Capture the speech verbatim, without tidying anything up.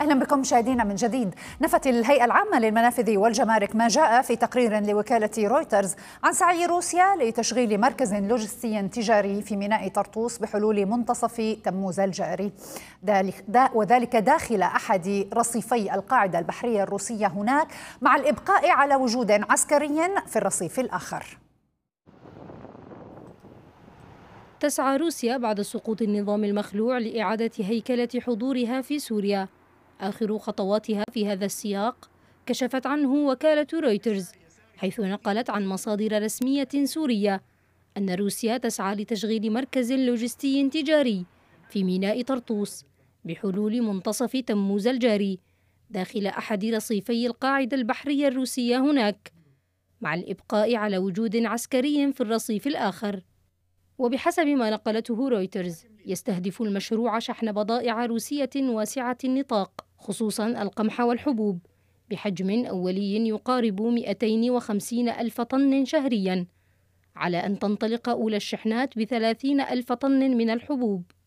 أهلا بكم مشاهدينا من جديد. نفت الهيئة العامة للمنافذ والجمارك ما جاء في تقرير لوكالة رويترز عن سعي روسيا لتشغيل مركز لوجستي تجاري في ميناء طرطوس بحلول منتصف تموز الجاري، وذلك داخل أحد رصيفي القاعدة البحرية الروسية هناك، مع الإبقاء على وجود عسكري في الرصيف الآخر. تسعى روسيا بعد سقوط النظام المخلوع لإعادة هيكلة حضورها في سوريا. آخر خطواتها في هذا السياق كشفت عنه وكالة رويترز، حيث نقلت عن مصادر رسمية سورية أن روسيا تسعى لتشغيل مركز لوجستي تجاري في ميناء طرطوس بحلول منتصف تموز الجاري داخل أحد رصيفي القاعدة البحرية الروسية هناك، مع الإبقاء على وجود عسكري في الرصيف الآخر. وبحسب ما نقلته رويترز، يستهدف المشروع شحن بضائع روسية واسعة النطاق، خصوصا القمح والحبوب، بحجم أولي يقارب مئتين وخمسين ألف طن شهريا، على أن تنطلق أولى الشحنات بثلاثين ألف طن من الحبوب.